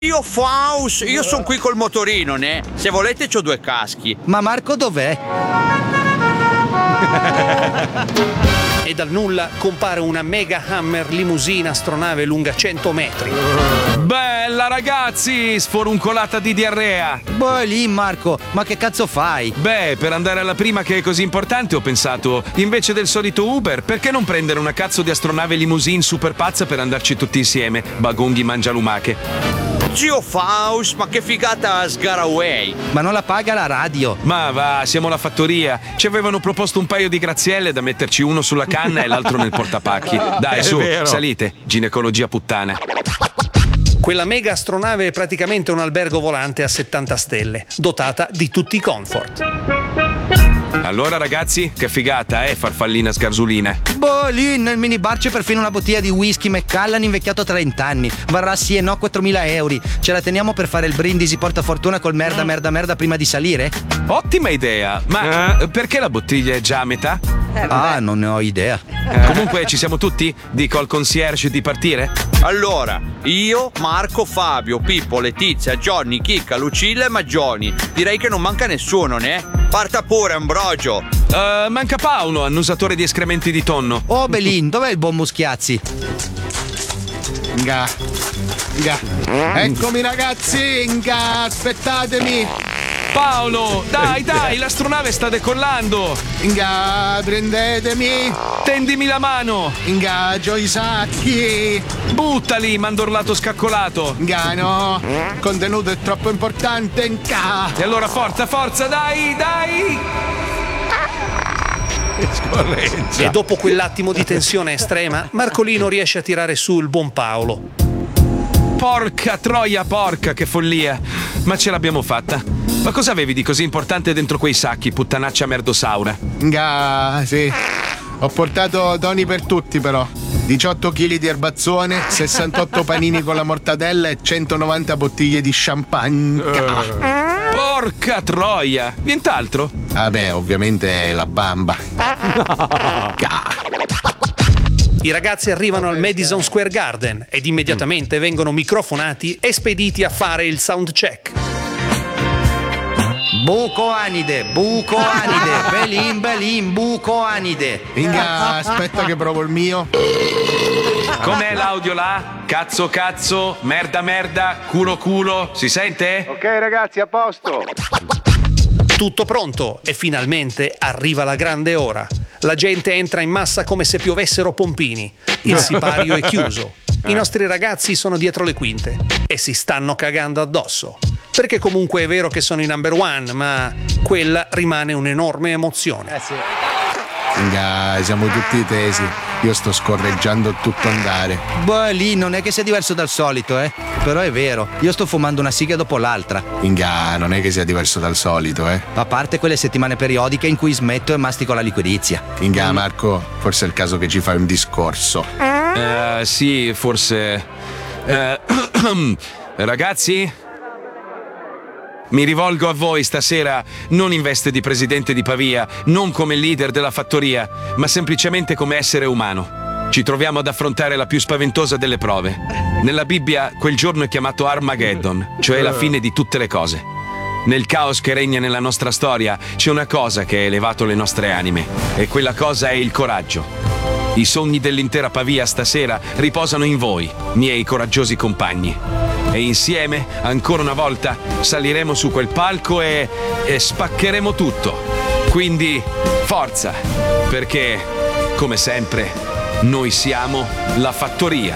Io Faust, io sono qui col motorino, ne? Se volete c'ho 2 caschi. Ma Marco dov'è? E dal nulla compare una Mega Hammer limousina astronave lunga 100 metri. Bella ragazzi, sforuncolata di diarrea. Boh, lì Marco, ma che cazzo fai? Beh, per andare alla prima che è così importante ho pensato, invece del solito Uber, perché non prendere una cazzo di astronave limousine super pazza per andarci tutti insieme? Bagonghi mangia lumache. Zio Faust, ma che figata Sgaraway! Ma non la paga la radio. Ma va, siamo la fattoria. Ci avevano proposto un paio di grazielle da metterci uno sulla canna e l'altro nel portapacchi. Dai, su, salite. Ginecologia puttana. Quella mega astronave è praticamente un albergo volante a 70 stelle, dotata di tutti i comfort. Allora ragazzi, che figata, farfallina sgarzulina. Boh, lì nel minibar c'è perfino una bottiglia di whisky Macallan invecchiato 30 anni. Varrà sì e no 4.000 euro. Ce la teniamo per fare il brindisi portafortuna col merda prima di salire? Ottima idea, ma perché la bottiglia è già a metà? Non ne ho idea. Comunque ci siamo tutti? Dico al concierge di partire? Allora, io, Marco, Fabio, Pippo, Letizia, Johnny, Chicca, Lucilla e Maggioni. Direi che non manca nessuno, ne? Parta pure, Ambrogio. Manca Paolo, annusatore di escrementi di tonno. Oh, Belin, dov'è il buon Muschiazzi? Nga. Eccomi ragazzi, aspettatemi. Paolo, dai, l'astronave sta decollando. Prendetemi. Tendimi la mano. Ingagio i sacchi. Buttali, mandorlato scaccolato. No, il contenuto è troppo importante. E allora forza, dai. E dopo quell'attimo di tensione estrema, Marcolino riesce a tirare su il buon Paolo. Porca troia, porca, che follia. Ma ce l'abbiamo fatta. Ma cosa avevi di così importante dentro quei sacchi, puttanaccia merdosaura? Sì. Ho portato doni per tutti però. 18 kg di erbazzone, 68 panini con la mortadella e 190 bottiglie di champagne. Porca troia! Nient'altro? Vabbè, ovviamente è la bamba. I ragazzi arrivano al Madison Square Garden ed immediatamente vengono microfonati e spediti a fare il sound check. Buco anide, Belin, buco anide. Aspetta che provo il mio. Com'è l'audio là? Cazzo, merda, culo, si sente? Ok ragazzi, a posto. Tutto pronto e finalmente arriva la grande ora. La gente entra in massa come se piovessero pompini. Il sipario è chiuso. I nostri ragazzi sono dietro le quinte e si stanno cagando addosso. Perché comunque è vero che sono i number one, ma quella rimane un'enorme emozione. Siamo tutti tesi. Io sto scorreggiando a tutto andare. Boh, lì non è che sia diverso dal solito, Però è vero, io sto fumando una siga dopo l'altra. Non è che sia diverso dal solito, A parte quelle settimane periodiche in cui smetto e mastico la liquirizia. Marco, forse è il caso che ci fai un discorso. Sì, forse. Ragazzi? Mi rivolgo a voi stasera non in veste di presidente di Pavia, non come leader della fattoria, ma semplicemente come essere umano. Ci troviamo ad affrontare la più spaventosa delle prove. Nella Bibbia quel giorno è chiamato Armageddon, cioè la fine di tutte le cose. Nel caos che regna nella nostra storia c'è una cosa che ha elevato le nostre anime, e quella cosa è il coraggio. I sogni dell'intera Pavia stasera riposano in voi, miei coraggiosi compagni. E insieme, ancora una volta, saliremo su quel palco e spaccheremo tutto. Quindi, forza, perché, come sempre, noi siamo la fattoria.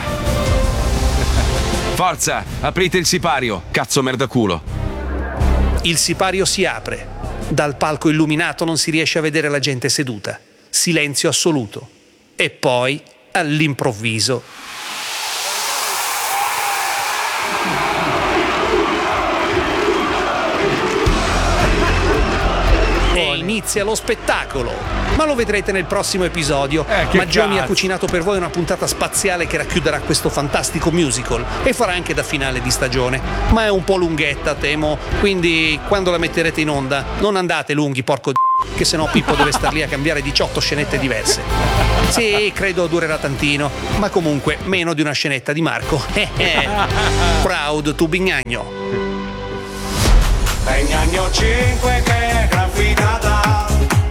Forza, aprite il sipario, cazzo merdaculo. Il sipario si apre. Dal palco illuminato non si riesce a vedere la gente seduta. Silenzio assoluto. E poi, all'improvviso, inizia lo spettacolo, ma lo vedrete nel prossimo episodio. Maggioni ha cucinato per voi una puntata spaziale che racchiuderà questo fantastico musical e farà anche da finale di stagione, ma è un po' lunghetta, temo, quindi quando la metterete in onda non andate lunghi, porco d***o. che sennò Pippo deve star lì a cambiare 18 scenette diverse. Sì, credo durerà tantino, ma comunque meno di una scenetta di Marco. Proud to Bignagno. Bignagno 5 che gran figata.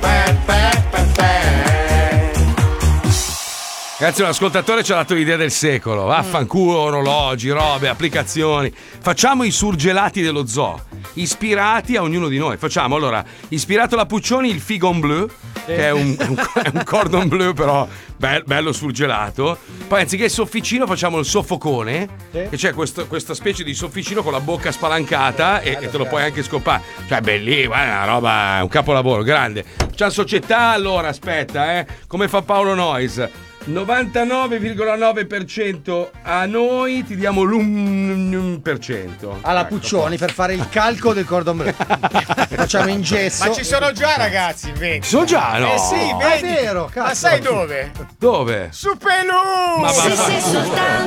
Ragazzi, un ascoltatore ci ha dato l'idea del secolo. Vaffanculo, orologi, robe, applicazioni. Facciamo i surgelati dello zoo, ispirati a ognuno di noi. Facciamo, allora, ispirato alla Puccioni, il Figon Bleu, che è un cordon bleu, però bello surgelato. Poi anziché il sofficino facciamo il soffocone, che c'è questa specie di sofficino con la bocca spalancata e te lo puoi anche scopare. Cioè, bellissimo, è una roba, è un capolavoro, grande. C'è la società, allora, aspetta, come fa Paolo Noyes. 99,9% a noi, ti diamo l'1%. Alla Puccioni per fare il calco del cordon bleu. Facciamo in gesso. Ma ci sono già ragazzi, vedi? Sono già, no? Sì, È vedi? vero, cazzo. Ma sai dove? Dove? Su Pelù! Ma va- Se sei soltanto